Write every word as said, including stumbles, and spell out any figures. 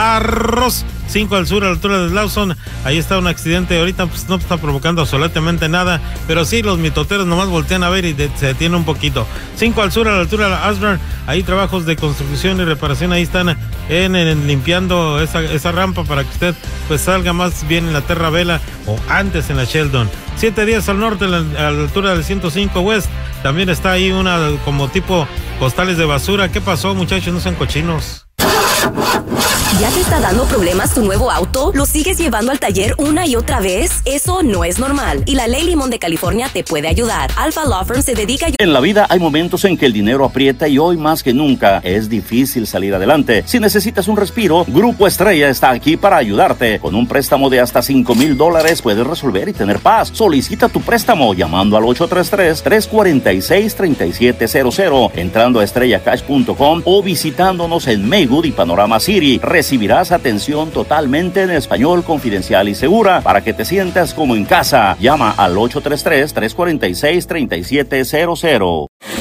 Arroz. cinco al sur, a la altura de Lawson. Ahí está un accidente. Ahorita pues, no está provocando absolutamente nada. Pero sí, los mitoteros nomás voltean a ver y de, se detiene un poquito. cinco al sur, a la altura de Ashburn. Ahí trabajos de construcción y reparación. Ahí están en, en, limpiando esa, esa rampa para que usted pues salga más bien en la Terra Vela o antes en la Sheldon. siete días al norte, a la, a la altura del ciento cinco West. También está ahí una como tipo costales de basura. ¿Qué pasó, muchachos? No sean cochinos. ¿Ya te está dando problemas tu nuevo auto? ¿Lo sigues llevando al taller una y otra vez? Eso no es normal. Y la Ley Limón de California te puede ayudar. Alpha Law Firm se dedica a... En la vida hay momentos en que el dinero aprieta y hoy más que nunca es difícil salir adelante. Si necesitas un respiro, Grupo Estrella está aquí para ayudarte. Con un préstamo de hasta cinco mil dólares puedes resolver y tener paz. Solicita tu préstamo llamando al ocho tres tres, tres cuatro seis, tres siete cero cero, entrando a estrella cash punto com o visitándonos en Maywood y Panorama City. Recibirás atención totalmente en español, confidencial y segura para que te sientas como en casa. Llama al ocho tres tres, tres cuatro seis, tres siete cero cero.